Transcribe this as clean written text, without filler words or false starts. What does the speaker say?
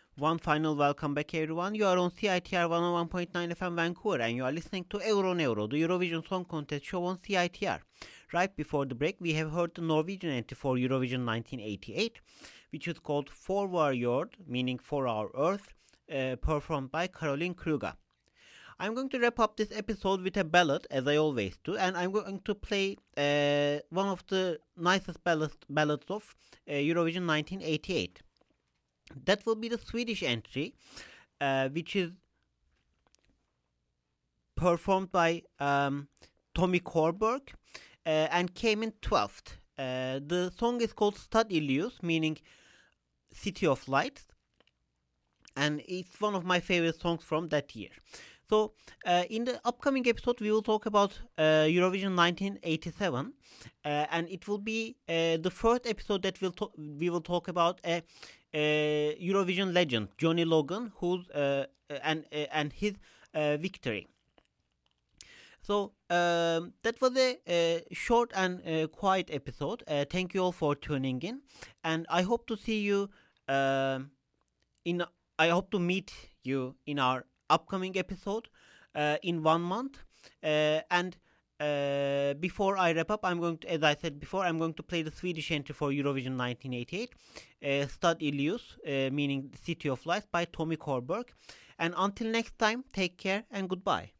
One final welcome back, everyone. You are on CITR 101.9 FM Vancouver and you are listening to Euro, the Eurovision Song Contest show on CITR. Right before the break, we have heard the Norwegian entry for Eurovision 1988, which is called For Vår Jord, meaning For Our Earth, performed by Caroline Kruga. I'm going to wrap up this episode with a ballad, as I always do, and I'm going to play one of the nicest ballads of Eurovision 1988. That will be the Swedish entry, which is performed by Tommy Körberg and came in 12th. The song is called Stad i Ljus, meaning City of Lights, and it's one of my favorite songs from that year. So, in the upcoming episode, we will talk about Eurovision 1987, and it will be the first episode that we will talk about a Eurovision legend, Johnny Logan, who's and his victory. So that was a short and quiet episode. Thank you all for tuning in, and I hope to see you in. I hope to meet you in our upcoming episode in 1 month. And before I wrap up, as I said before, I'm going to play the Swedish entry for Eurovision 1988, Stad i Ljus, meaning City of Lights by Tommy Körberg. And until next time, take care and goodbye.